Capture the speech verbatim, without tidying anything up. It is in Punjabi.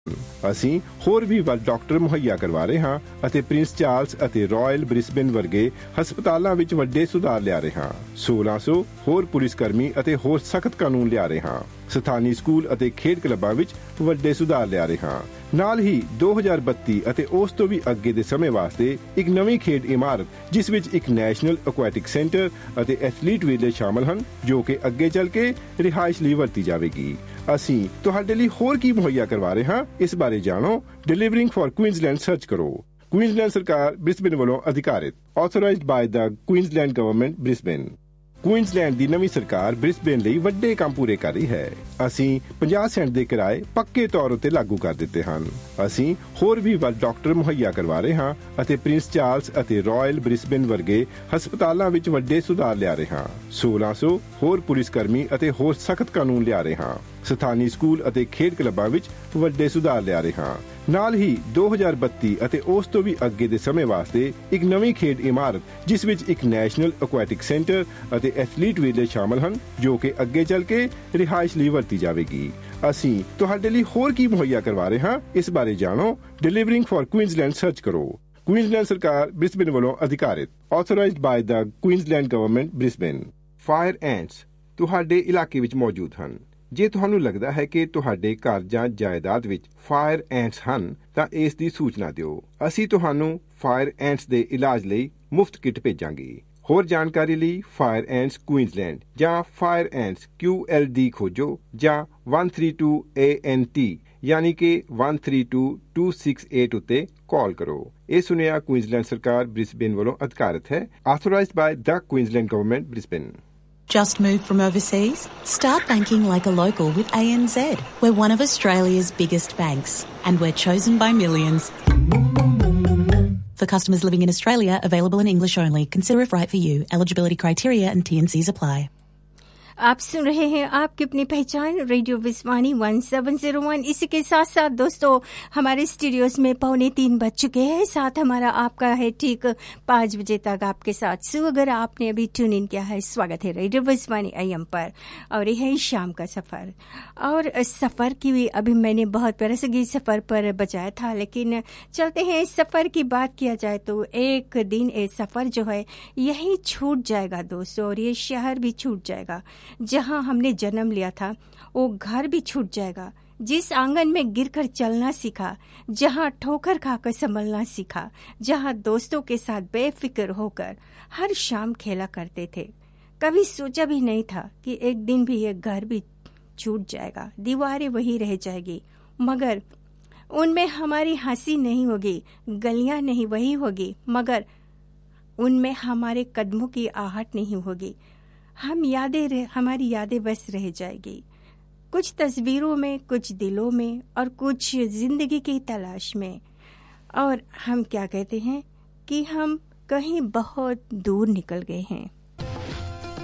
ਅਸੀਂ ਹੋਰ ਵੀ ਵੱਧ ਡਾਕਟਰ ਮੁਹੱਈਆ ਕਰਵਾ ਰਹੇ ਹਾਂ ਅਤੇ ਪ੍ਰਿੰਸ ਚਾਰਲਸ ਅਤੇ ਰਾਇਲ ਬ੍ਰਿਸਬੇਨ ਵਰਗੇ ਹਸਪਤਾਲਾਂ ਵਿੱਚ ਵੱਡੇ ਸੁਧਾਰ ਲਿਆ ਰਹੇ ਹਾਂ। ਸੋਲਾਂ ਸੌ ਹੋਰ ਪੁਲਿਸ ਕਰਮੀ ਅਤੇ ਹੋਰ ਸਖਤ ਕਾਨੂੰਨ ਲਿਆ ਰਹੇ ਹਾਂ। ਸਥਾਨੀ ਸਕੂਲ ਅਤੇ ਖੇਡ ਕਲੱਬਾਂ ਵਿੱਚ ਵੱਡੇ ਸੁਧਾਰ ਲਿਆ ਰਹੇ ਹਾਂ। ਨਾਲ ਹੀ ਦੋ ਹਜ਼ਾਰ ਬੱਤੀ ਅਤੇ ਉਸ ਤੋਂ ਵੀ ਅੱਗੇ ਦੇ ਸਮੇਂ ਵਾਸਤੇ ਇੱਕ ਨਵੀਂ ਖੇਡ ਇਮਾਰਤ ਜਿਸ ਵਿੱਚ ਇੱਕ ਨੈਸ਼ਨਲ ਐਕੁਐਟਿਕ ਸੈਂਟਰ ਅਤੇ ਐਥਲੀਟ ਵਿਲੇਜ ਸ਼ਾਮਲ ਹਨ, ਜੋ ਕਿ ਅੱਗੇ ਚੱਲ ਕੇ ਰਿਹਾਇਸ਼ ਲਈ ਵਰਤੀ ਜਾਵੇਗੀ। ਅਸੀਂ ਤੁਹਾਡੇ ਲਈ ਹੋਰ ਕੀ ਮੁਹੱਈਆ ਕਰਵਾ ਰਹੇ ਹਾਂ, ਇਸ ਬਾਰੇ ਜਾਣੋ। ਡਿਲੀਵਰਿੰਗ ਫਾਰ ਕੁਈਨਜ਼ਲੈਂਡ ਸਰਚ ਕਰੋ। ਕੁਈਨਜ਼ਲੈਂਡ ਸਰਕਾਰ ਬ੍ਰਿਸਬੇਨ ਵੱਲੋਂ ਅਧਿਕਾਰਿਤ, ਆਥੋਰਾਈਜ਼ਡ ਬਾਈ ਦਾ ਕੁਈਨਜ਼ਲੈਂਡ ਗਵਰਨਮੈਂਟ ਬ੍ਰਿਸਬੇਨ। ਕੁਈਨਜ਼ਲੈਂਡ ਦੀ ਨਵੀਂ ਸਰਕਾਰ ਬ੍ਰਿਸਬੇਨ ਲਈ ਵੱਡੇ ਕੰਮ ਪੂਰੇ ਕਰ ਰਹੀ ਹੈ। ਅਸੀਂ ਪੰਜਾਹ ਸੈਂਟ ਦੇ ਕਿਰਾਏ ਪੱਕੇ ਤੌਰ ਉੱਤੇ ਲਾਗੂ ਕਰ ਦਿੱਤੇ ਹਨ। ਅਸੀਂ ਹੋਰ ਵੀ ਵੱਧ ਡਾਕਟਰ ਮੁਹੱਈਆ ਕਰਵਾ ਰਹੇ ਹਾਂ ਅਤੇ ਪ੍ਰਿੰਸ ਚਾਰਲਸ ਅਤੇ ਰਾਇਲ ਬ੍ਰਿਸਬੇਨ ਵਰਗੇ ਹਸਪਤਾਲਾਂ ਵਿੱਚ ਵੱਡੇ ਸੁਧਾਰ ਲਿਆ ਰਹੇ ਹਾਂ। ਸੋਲਾਂ ਸੌ ਹੋਰ ਪੁਲਿਸ ਕਰਮੀ ਅਤੇ ਹੋਰ ਸਖਤ ਕਾਨੂੰਨ ਲਿਆ ਰਹੇ ਹਾਂ। ਸਥਾਨੀ ਸਕੂਲ ਅਤੇ ਖੇਡ ਕਲੱਬਾਂ ਵਿੱਚ ਵੱਡੇ ਸੁਧਾਰ ਲਿਆ ਰਹੇ ਹਾਂ। ਨਾਲ ਹੀ ਦੋ ਹਜ਼ਾਰ ਬੱਤੀ ਅਤੇ ਉਸ ਤੋਂ ਵੀ ਅੱਗੇ ਦੇ ਸਮੇਂ ਵਾਸਤੇ ਇੱਕ ਨਵੀਂ ਖੇਡ ਇਮਾਰਤ ਜਿਸ ਵਿੱਚ ਇੱਕ ਨੈਸ਼ਨਲ ਐਕੁਐਟਿਕ ਸੈਂਟਰ ਅਤੇ ਐਥਲੀਟ ਵਿਲੇਜ ਸ਼ਾਮਲ ਹਨ, ਜੋ ਕਿ ਅੱਗੇ ਚੱਲ ਕੇ ਰਿਹਾਇਸ਼ ਲਈ ਵਰਤੀ ਜਾਵੇਗੀ। ਅਸੀਂ ਤੁਹਾਡੇ ਲਈ ਹੋਰ ਕੀ ਮੁਹੱਈਆ ਕਰਵਾ ਰਹੇ ਹਾਂ, ਇਸ ਬਾਰੇ ਜਾਣੋ। ਡਿਲੀਵਰਿੰਗ ਫਾਰ ਕੁਈਨਜ਼ਲੈਂਡ ਸਰਚ ਕਰੋ। ਕੁਈਨਜ਼ਲੈਂਡ ਸਰਕਾਰ ਬ੍ਰਿਸਬੇਨ ਵੱਲੋਂ ਅਧਿਕਾਰਿਤ, ਆਥੋਰਾਈਜ਼ਡ ਬਾਈ ਦਾ ਕੁਈਨਜ਼ਲੈਂਡ ਗਵਰਨਮੈਂਟ ਬ੍ਰਿਸਬੇਨ। ਫਾਇਰ ਐਂਟਸ ਤੁਹਾਡੇ ਇਲਾਕੇ ਵਿੱਚ ਮੌਜੂਦ ਹਨ। ਜੇ ਤੁਹਾਨੂੰ ਲੱਗਦਾ ਹੈ ਕਿ ਤੁਹਾਡੇ ਘਰ ਜਾਂ ਜਾਇਦਾਦ ਵਿੱਚ ਫਾਇਰ ਐਂਟਸ ਹਨ ਤਾਂ ਇਸ ਦੀ ਸੂਚਨਾ ਦਿਓ। ਅਸੀਂ ਤੁਹਾਨੂੰ ਫਾਇਰ ਐਂਟਸ ਦੇ ਇਲਾਜ ਲਈ ਮੁਫਤ ਕਿੱਟ ਭੇਜਾਂਗੇ। ਹੋਰ ਜਾਣਕਾਰੀ ਲਈ ਫਾਇਰ ਐਂਟਸ ਕੁਈਨਜ਼ਲੈਂਡ ਜਾਂ ਫਾਇਰ ਐਂਟਸ ਕਿਊ ਐਲ ਡੀ ਖੋਜੋ ਜਾਂ one three two A N T ਯਾਨੀ ਕਿ one three two two six eight ਉੱਤੇ ਕਾਲ ਕਰੋ। ਇਹ ਸੁਨੇਹਾ ਕੁਈਨਜ਼ਲੈਂਡ ਸਰਕਾਰ ਬ੍ਰਿਸਬੇਨ ਵੱਲੋਂ ਅਧਿਕਾਰਿਤ ਹੈ, authorised by the Queensland government Brisbane. Just moved from overseas? Start banking like a local with A N Z. We're one of Australia's biggest banks, and we're chosen by millions. For customers living in Australia, available in English only. Consider if right for you. Eligibility criteria and T and Cs apply. आप सुन रहे हैं आपकी अपनी पहचान radio विस्वानी one seven zero one. इसी के साथ साथ दोस्तों हमारे स्टूडियोज में पौने तीन बज चुके हैं। साथ हमारा आपका है ठीक पाँच बजे तक आपके साथ। सो अगर आपने अभी ट्यून इन किया है, स्वागत है रेडियो विस्वानी आई एम पर, और ये है शाम का सफर। और सफर की भी अभी मैंने बहुत प्यारा से गीत सफर पर बजाया था, लेकिन चलते हैं सफर की बात किया जाए तो एक दिन ये सफर जो है यही छूट जाएगा दोस्तों, और ये शहर भी छूट जाएगा जहां हमने जन्म लिया था। वो घर भी छूट जाएगा जिस आंगन में गिरकर चलना सीखा, जहां ठोकर खाकर संभलना सीखा, जहां दोस्तों के साथ बेफिक्र होकर हर शाम खेला करते थे। कभी सोचा भी नहीं था कि एक दिन भी ये घर भी छूट जाएगा, दीवारें वही रह जाएगी, मगर उनमें हमारी हंसी नहीं होगी, गलियां नहीं वही होगी, मगर उनमें हमारे कदमों की आहट नहीं होगी। हम यादें रह, हमारी यादें बस रह जाएगी, कुछ तस्वीरों में, कुछ दिलों में, और कुछ जिंदगी की तलाश में। और हम क्या कहते हैं कि हम कहीं बहुत दूर निकल गए हैं।